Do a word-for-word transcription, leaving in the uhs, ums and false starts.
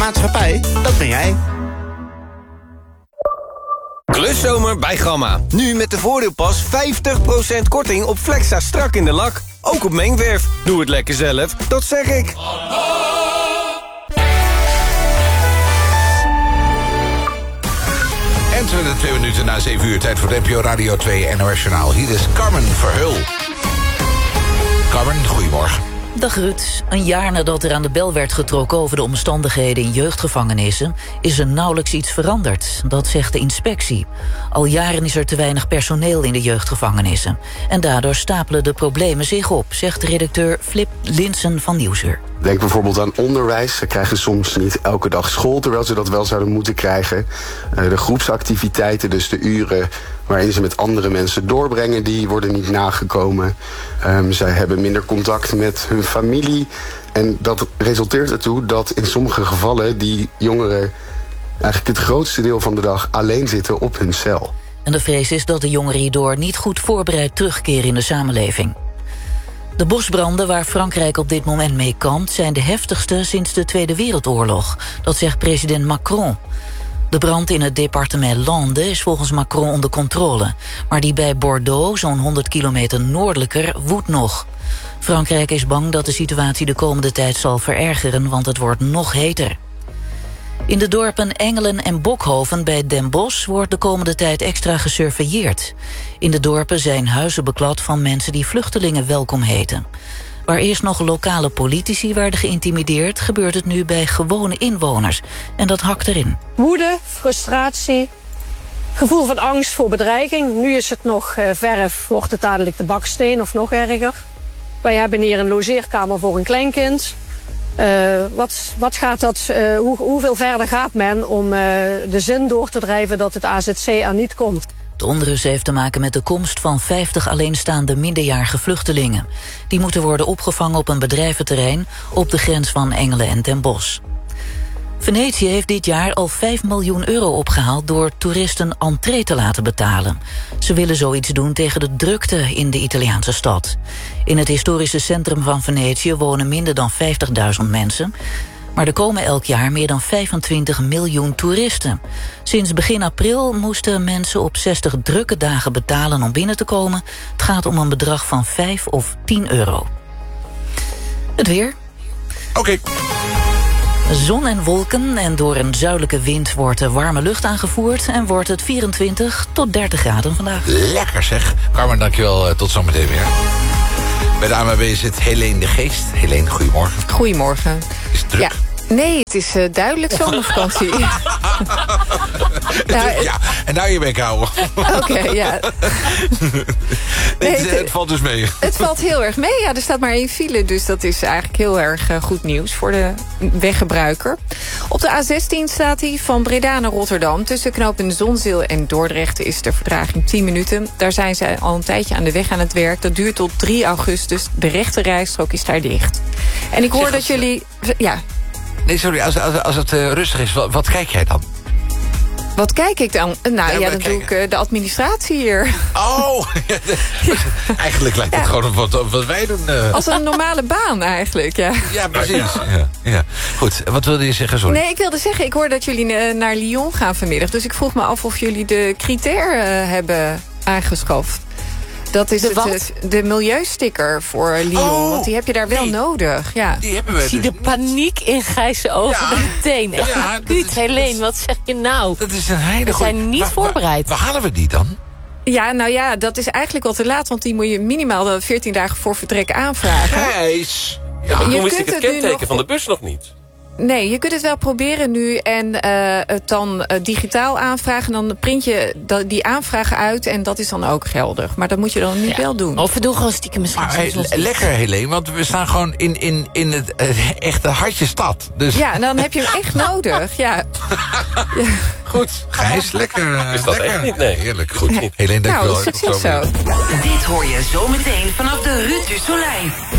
maatschappij, dat ben jij. Kluszomer bij Gamma. Nu met de voordeelpas vijftig procent korting op Flexa strak in de lak. Ook op mengwerf. Doe het lekker zelf, dat zeg ik. En zo de twee minuten na zeven uur, tijd voor de N P O Radio twee N O S Journaal. Hier is Carmen Verheul. Carmen, goedemorgen. Dag Rut. Een jaar nadat er aan de bel werd getrokken over de omstandigheden in jeugdgevangenissen, is er nauwelijks iets veranderd. Dat zegt de inspectie. Al jaren is er te weinig personeel in de jeugdgevangenissen. En daardoor stapelen de problemen zich op, zegt redacteur Flip Linsen van Nieuwsuur. Denk bijvoorbeeld aan onderwijs. Ze krijgen soms niet elke dag school, terwijl ze dat wel zouden moeten krijgen. De groepsactiviteiten, dus de uren waarin ze met andere mensen doorbrengen, die worden niet nagekomen. Um, zij hebben minder contact met hun familie. En dat resulteert ertoe dat in sommige gevallen die jongeren eigenlijk het grootste deel van de dag alleen zitten op hun cel. En de vrees is dat de jongeren hierdoor niet goed voorbereid terugkeren in de samenleving. De bosbranden waar Frankrijk op dit moment mee kampt zijn de heftigste sinds de Tweede Wereldoorlog. Dat zegt president Macron. De brand in het departement Landes is volgens Macron onder controle. Maar die bij Bordeaux, zo'n honderd kilometer noordelijker, woedt nog. Frankrijk is bang dat de situatie de komende tijd zal verergeren, want het wordt nog heter. In de dorpen Engelen en Bokhoven bij Den Bosch wordt de komende tijd extra gesurveilleerd. In de dorpen zijn huizen beklad van mensen die vluchtelingen welkom heten. Waar eerst nog lokale politici werden geïntimideerd, gebeurt het nu bij gewone inwoners. En dat hakt erin. Woede, frustratie, gevoel van angst voor bedreiging. Nu is het nog uh, verf, wordt het dadelijk de baksteen of nog erger. Wij hebben hier een logeerkamer voor een kleinkind. Uh, wat, wat gaat dat, uh, hoe, hoeveel verder gaat men om uh, de zin door te drijven dat het A Z C er niet komt? De onrust heeft te maken met de komst van vijftig alleenstaande minderjarige vluchtelingen. Die moeten worden opgevangen op een bedrijventerrein op de grens van Engelen en Den Bosch. Venetië heeft dit jaar al vijf miljoen euro opgehaald door toeristen entree te laten betalen. Ze willen zoiets doen tegen de drukte in de Italiaanse stad. In het historische centrum van Venetië wonen minder dan vijftigduizend mensen. Maar er komen elk jaar meer dan vijfentwintig miljoen toeristen. Sinds begin april moesten mensen op zestig drukke dagen betalen om binnen te komen. Het gaat om een bedrag van vijf of tien euro. Het weer. Oké. Okay. Zon en wolken en door een zuidelijke wind wordt de warme lucht aangevoerd en wordt het vierentwintig tot dertig graden vandaag. Lekker zeg. Carmen, dankjewel. Tot zometeen weer. Bij de A N W B zit Helene de Geest. Helene, goedemorgen. Goedemorgen. Is het druk? Ja. Nee, het is uh, duidelijk zomervakantie. nou, ja, en nou je bek houden. Oké, okay, ja. nee, het, het, het valt dus mee. Het valt heel erg mee. Ja, er staat maar één file, dus dat is eigenlijk heel erg uh, goed nieuws voor de weggebruiker. Op de A zestien staat hij van Breda naar Rotterdam. Tussen knooppunt Zonzeel en Dordrecht is de vertraging tien minuten. Daar zijn ze al een tijdje aan de weg aan het werk. Dat duurt tot drie augustus. De rechte rijstrook is daar dicht. En ik hoor zeg, dat jullie... Ja. Nee, sorry, als, als, als het uh, rustig is, wat, wat kijk jij dan? Wat kijk ik dan? Nou ja, ja dan doe ik uh, de administratie hier. Oh, ja, eigenlijk lijkt het ja. gewoon op wat, op wat wij doen. Uh. Als een normale baan eigenlijk, ja. Ja, precies. Ja, ja. Goed, wat wilde je zeggen? Sorry. Nee, ik wilde zeggen, ik hoor dat jullie uh, naar Lyon gaan vanmiddag. Dus ik vroeg me af of jullie de Critère uh, hebben aangeschaft. Dat is de, het, de milieusticker voor Lyon, oh, want die heb je daar wel die, nodig. Ja. Die hebben we Ik zie dus. de paniek in Gijs' ogen ja. meteen. Echt ja, niet, Helene, wat zeg je nou? Dat is een heilige... We zijn niet waar, voorbereid. Waar, waar halen we die dan? Ja, nou ja, dat is eigenlijk al te laat, want die moet je minimaal veertien dagen voor vertrek aanvragen. Gijs! Ja, Toen wist ik het kenteken nog... van de bus nog niet. Nee, je kunt het wel proberen nu en uh, het dan uh, digitaal aanvragen. Dan print je die aanvragen uit en dat is dan ook geldig. Maar dat moet je dan nu ja. wel doen. Of we doen gewoon stiekem misschien. Maar, hey, lekker, Helene, want we staan gewoon in, in, in het uh, echte hartje stad. Dus. Ja, en dan heb je hem echt nodig. Ja. ja. Goed, Gijs, lekker. Uh, is dat lekker. echt niet? Nee, heerlijk. Goed. Helene, dankjewel. Nou, succes zo. Dit hoor je zometeen vanaf de Rue du Soleil.